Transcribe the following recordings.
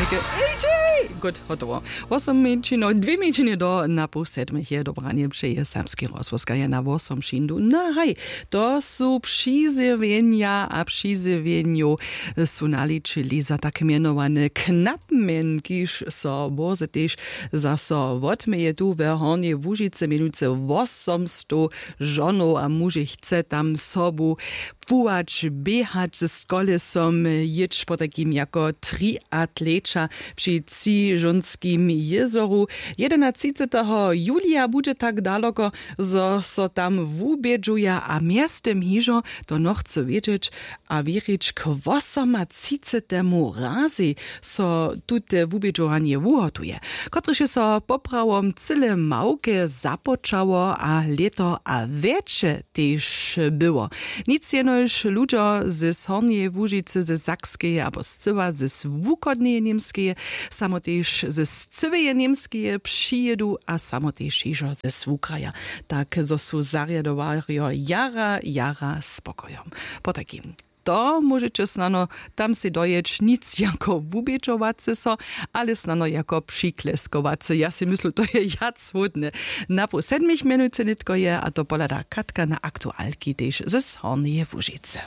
Neke, gut, hotovo. 8 minčino, 2 minčiny do na pół 7 je dobranie przeje Serbski rozhłos je na 8 šindu. No hej, to sú przyzywienia a przyzywieniu sú naliczyli za tak mianowane knapmen, kiż so boze też za so wotmeje tu w Hornie Łużyce minuce 800 żonów a muži chce tam sobu płać, biehać z kolesom, jedź po takim jako triatlecza przy Żonskim jezoru. 11. julia bude tak daleko, so tam wubiedżuje, a miastem hižo to no chce wiedzieć, a wierzyć, kwosoma 30. razy so tute wubiedżowanie wuhotuje, kotryż so poprawom cyle małke započało, a leto a wiecie też było. Nic jenoż ludzie ze Hornie Łużyce, ze Sakskeje, albo z Cywa, ze Wukodneje niemskeje, samo też ze Cyweje niemskeje przyjedu, a samo też hižo ze Swukraja. Tak, zo su zariadowario jara spokojom. Po takim. To możecie snano tam si dojeć nic jako wubieczowacy so, ale snano jako przykleskowacy. Ja si myślę, to je jac wodne. Na po 7 minuty nitko je, a to polada Katka na aktualki też ze Hornie Łużyce.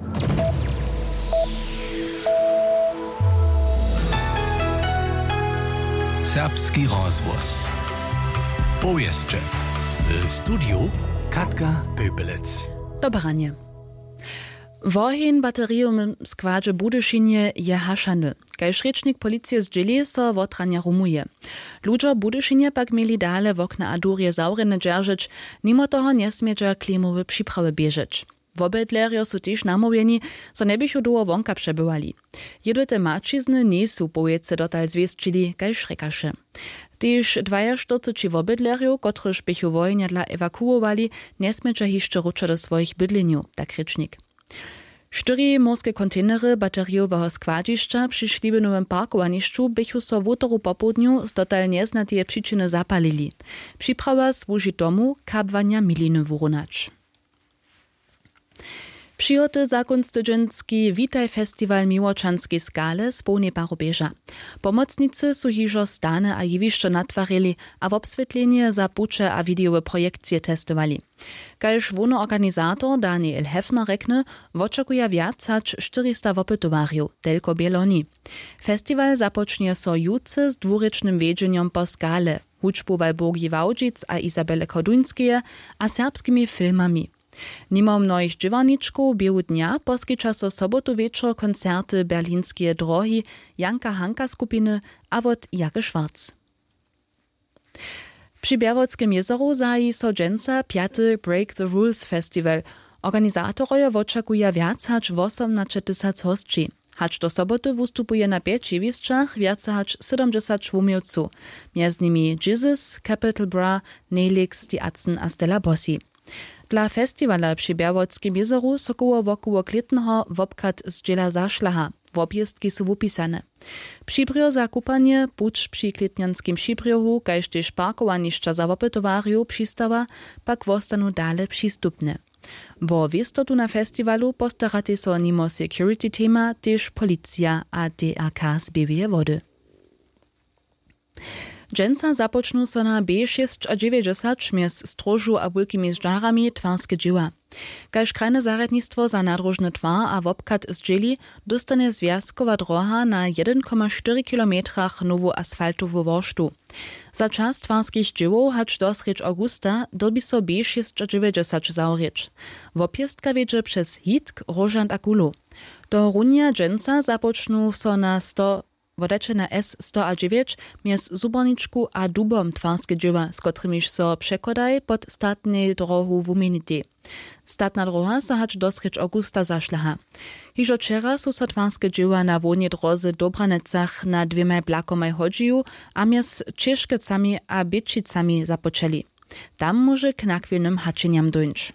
Serbski rozhłos. Powieszcze. W studiu Katka Pöpelec. Dobranie. Wohin baterium składże Budyszynie je haszany. Kaž rečnik policije zdźěli so wotranja rumuje. Ludzie Budyszynie pak mieli dale wokna a durje zaurene dżerżyć, mimo toho nesmiedźa klimowe przyprawy bieżeć. Wobydlerjo su też namówieni, so nebyšu długo wonka przebywali. Jedote mačizny nie su powiece dotal zwiesčili, kaž rekaše. Też 42 wobydlerjo, kotryż bychu wojnia dla ewakuowali, nesmiedźa hišće ruča do swoich bydleniu, tak rečnik. 4 morskie kontenery bateriowego składziszcza przy Ślibinowym parkowaniszczu bychu so w utoru popołudniu z dotal nieznatej przyczyny zapalili. Przyprawa służy domu kabwania miliny wurunać. Přijoty zakonstydźenski Witaj Festiwal Miłoczanskiej Skale spełni parobieża. Pomocnicy su hižo stane a jewišće natwarili, a w obswietlenie za pucze a wideowe projekcje testowali. Kaž wono organizator Daniel Hefner rekne, oczekuje wiac hač 400 wopytowarjów, tylko bieloni. Festiwal zapocznie so juce z dwurycznym wiedzeniem po skale, hučbu Walburgi Wałdzic a Izabele Koduńskie, a serbskimi filmami. Nimo mnohich dźěwarničków biehu dnia poskicza so sobotu wieczór koncerty berlinskie drohi Janka Hanka skupiny a wot Jake Schwarz. Przy Bjerwockim jezoru zaji so dżęca 5. Break the Rules Festival. Organizatoroje oczekuje wiac hač 18 hostči. Hač do soboty wystupuje na 5 jewiszczach wiace hač 70 szwumiowców, między nimi Jesus, Capital Bra, Nelix, Die Atzen a Stella Bossi. Dla festiwala przy Bjerwockim jezoru so koło klitnego wobkat zdźěla zašlaha. Wobjezdki su wupisane. Přibrjo za kupanie, puč przy klitnjanskim přibrjohu, kaž tež parkowanišća za wopytowarju přistawa, pak wostanu dale přistupne. Wo wiestotu na festiwalu postarati so nimo security tema tež policja a DRK zbiewie wody. Dżęca započnu so na B690 mjez Strožu a Wulkimi Žďarami twarskie dźěła. Kaž krajne zaradnictwo za nadrożny twar a wobkat zdźěli, dostane związkowa droha na 1,4 km nowu asfaltowu worštu. Za czas twarskich dźěłów hač dosrěč augusta dobi so B690 zaurěč. Wopjestka wiedzie przez Hitk, Rožant a Kulu. Do runia dżęca započnu so na Wodeče na S109 mjez Zuborničku a Dubom twarskie dźěła, z kotrymiž so překodaj pod statnej drohu wumeniti. Statna droha so hač dosrěč augusta zašlaha. Hižo včera su so twarskie dźěła na wodnej drodze Dobranecach na 2 blakomaj hodžiju a mjez Češkecami a Běčicami započeli. Tam może k nakwilnym hačenjam dojść.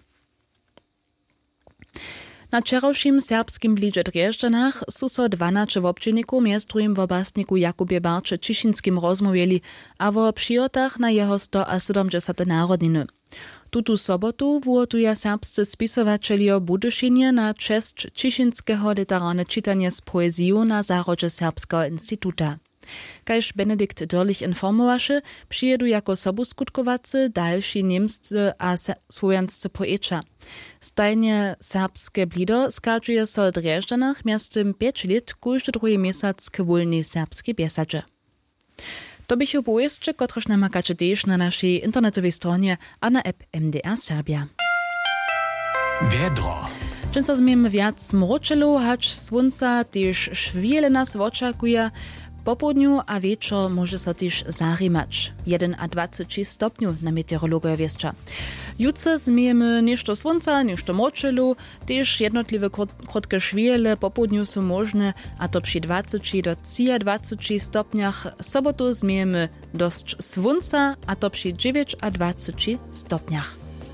Na wczorajszym serbskim blidzie Drjeżdżanach su so 12 wobdźělników mjez drugim w obastniku Jakubie Barcze Čišinskim rozmówili, a wo přijotach na jeho 170 narodniny. Tutu sobotu wuhotuje serbscy spisowačeljo Budyszynie na čest Čišinského literárne čitanie z poeziju na zárodže Serbskiego instituta. Kajż Benedikt Dörlich informowaše, přijedu jako sobuskutkovacy další němscy a słowianscy poeča. Stajnie serbskie blido skadżuje so Drjeżdżanach miastem 5 lat każdy drugi miesiąc k wolnej serbskiej biesadze. To bychu pojeźdźcze, kotreż namakacie też na naszej internetowej stronie a na app MDR Serbia. Wiedro. Często zmiemy wiac mroczelu, hacz słońca też szwiele nas oczekuje. Po południu a wieczor może so też zarimać. 1 a 20 stopniu na meteorologia wieszcza. Jutro zmiemy nieszto słońca, nieszto mroczelu, też jednotliwe krótkie szwiele po południu są możne, a to przy 20 do 23 stopniach. Sobotu zmiemy dość słońca, a to przy 9 a 20 stopniach.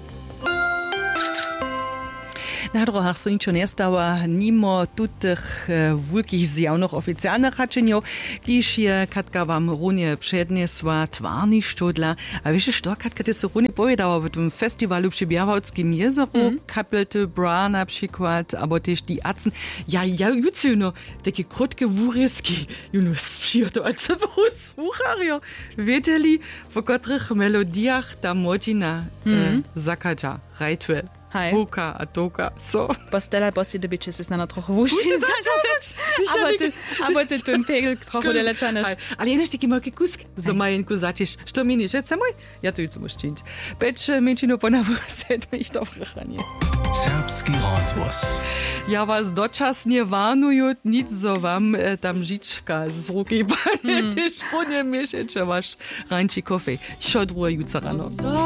Na drogach so ničo nestała, nimo tutych wielkich zjawnych oficjalnych haczeniów, kiż je Katka wam runie przedniesła twarni szczudla. A wiesz co, Katka, ty so runie powiedziała w tym festiwalu przy Białowskim jezeru, Kapelte Bra na przykład, albo też die Atzen. Ja, jutro no, takie krótkie wóryski, juno sprzyjato, als słuchario, wiedzieli, w których melodiach ta młodzina zakadza, rajtwe. Huka, atoka, so. Postella posti de biče se snano trochu vuši. Aber ty ten pegel trochu delečaneš. Ale jenaš taki malki kusk, za majenku začeš. Što miniš, co moj? Ja to jutro moš činiti. Peč menšino ponavu sedme ich dobro hranje. Serbski rozvoz. Ja was dočasnie warnuju, nic zo wam tam žička z ruky, ty špodne miešeče vaš ranči kofej. Šo druhe jutro rano.